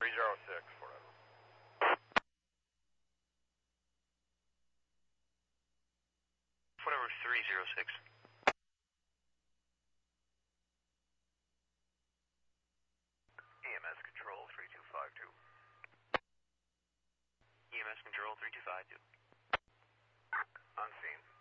306, whatever. Whatever, 306. EMS control 3252. EMS control 3252. On scene.